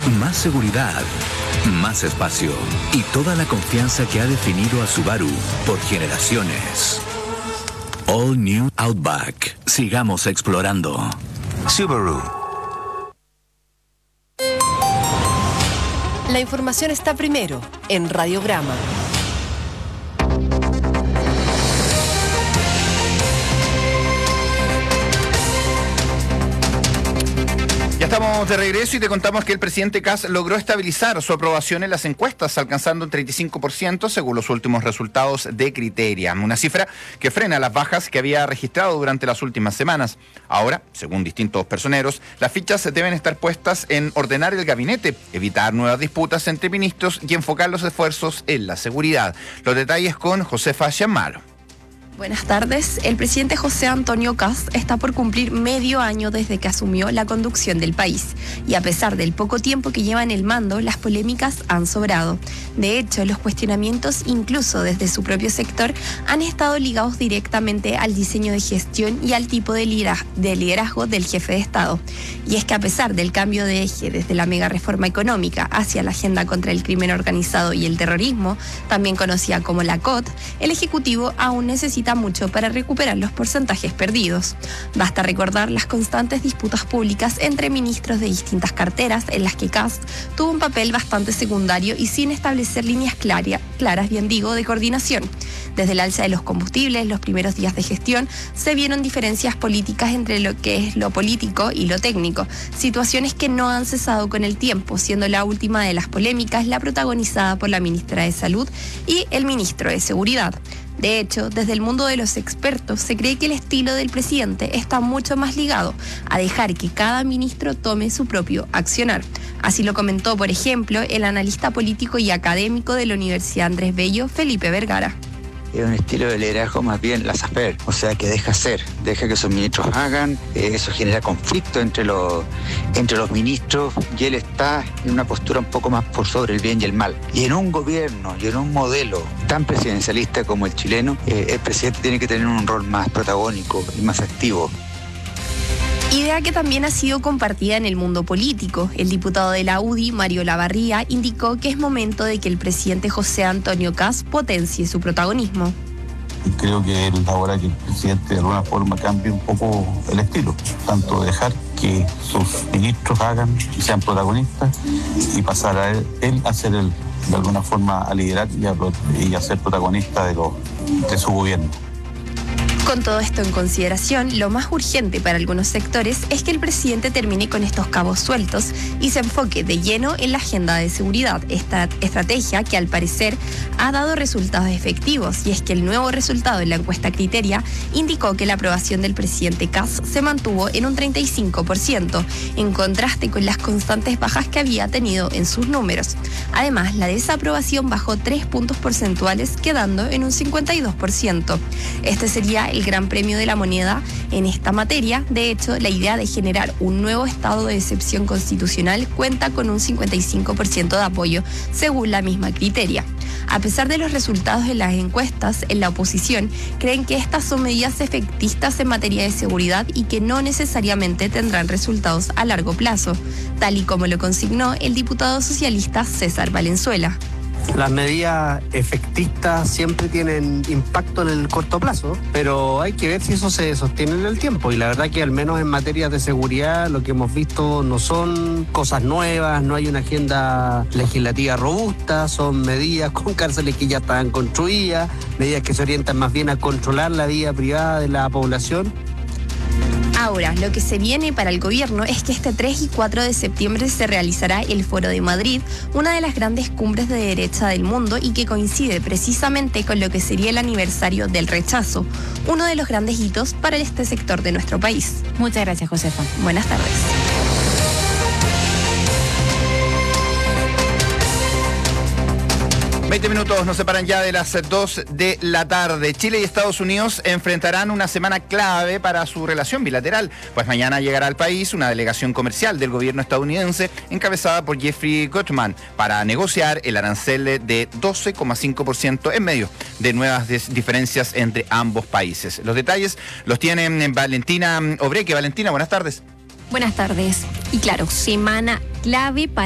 Más seguridad, más espacio y toda la confianza que ha definido a Subaru por generaciones. All New Outback. Sigamos explorando. Subaru. La información está primero en Radiograma. Ya estamos de regreso y te contamos que el presidente Kast logró estabilizar su aprobación en las encuestas, alcanzando un 35% según los últimos resultados de Criteria, una cifra que frena las bajas que había registrado durante las últimas semanas. Ahora, según distintos personeros, las fichas deben estar puestas en ordenar el gabinete, evitar nuevas disputas entre ministros y enfocar los esfuerzos en la seguridad. Los detalles con Josefa Chamaro. Buenas tardes. El presidente José Antonio Kast está por cumplir medio año desde que asumió la conducción del país. Y a pesar del poco tiempo que lleva en el mando, las polémicas han sobrado. De hecho, los cuestionamientos, incluso desde su propio sector, han estado ligados directamente al diseño de gestión y al tipo de liderazgo del jefe de Estado. Y es que a pesar del cambio de eje desde la mega reforma económica hacia la agenda contra el crimen organizado y el terrorismo, también conocida como la COT, el Ejecutivo aún necesita mucho para recuperar los porcentajes perdidos. Basta recordar las constantes disputas públicas entre ministros de distintas carteras en las que Kast tuvo un papel bastante secundario y sin establecer líneas claras, de coordinación. Desde el alza de los combustibles, los primeros días de gestión, se vieron diferencias políticas entre lo que es lo político y lo técnico, situaciones que no han cesado con el tiempo, siendo la última de las polémicas la protagonizada por la ministra de Salud y el ministro de Seguridad. De hecho, desde el mundo de los expertos se cree que el estilo del presidente está mucho más ligado a dejar que cada ministro tome su propio accionar. Así lo comentó, por ejemplo, el analista político y académico de la Universidad Andrés Bello, Felipe Vergara. Es un estilo de liderazgo más bien laissez-faire, o sea, que deja hacer, deja que sus ministros hagan, eso genera conflicto entre los ministros y él está en una postura un poco más por sobre el bien y el mal. Y en un gobierno y en un modelo tan presidencialista como el chileno, el presidente tiene que tener un rol más protagónico y más activo. Idea que también ha sido compartida en el mundo político. El diputado de la UDI, Mario Lavarría, indicó que es momento de que el presidente José Antonio Kast potencie su protagonismo. Creo que es la hora que el presidente de alguna forma cambie un poco el estilo, tanto dejar que sus ministros hagan y sean protagonistas y pasar a él a ser de alguna forma a liderar y a ser protagonista de su gobierno. Con todo esto en consideración, lo más urgente para algunos sectores es que el presidente termine con estos cabos sueltos y se enfoque de lleno en la agenda de seguridad, esta estrategia que al parecer ha dado resultados efectivos, y es que el nuevo resultado en la encuesta Criteria indicó que la aprobación del presidente Kast se mantuvo en un 35%, en contraste con las constantes bajas que había tenido en sus números. Además, la desaprobación bajó 3 puntos porcentuales, quedando en un 52%. Este sería el gran premio de la moneda en esta materia. De hecho, la idea de generar un nuevo estado de excepción constitucional cuenta con un 55% de apoyo, según la misma Criteria. A pesar de los resultados de las encuestas, en la oposición creen que estas son medidas efectistas en materia de seguridad y que no necesariamente tendrán resultados a largo plazo, tal y como lo consignó el diputado socialista César Valenzuela. Las medidas efectistas siempre tienen impacto en el corto plazo, pero hay que ver si eso se sostiene en el tiempo. Y la verdad que al menos en materia de seguridad lo que hemos visto no son cosas nuevas, no hay una agenda legislativa robusta, son medidas con cárceles que ya estaban construidas, medidas que se orientan más bien a controlar la vida privada de la población. Ahora, lo que se viene para el gobierno es que este 3 y 4 de septiembre se realizará el Foro de Madrid, una de las grandes cumbres de derecha del mundo y que coincide precisamente con lo que sería el aniversario del rechazo, uno de los grandes hitos para este sector de nuestro país. Muchas gracias, Josefa. Buenas tardes. 20 minutos nos separan ya de las 2 de la tarde. Chile y Estados Unidos enfrentarán una semana clave para su relación bilateral, pues mañana llegará al país una delegación comercial del gobierno estadounidense encabezada por Jeffrey Gutman para negociar el arancel de 12,5% en medio de nuevas diferencias entre ambos países. Los detalles los tiene Valentina Obreque. Valentina, buenas tardes. Buenas tardes. Y claro, semana clave para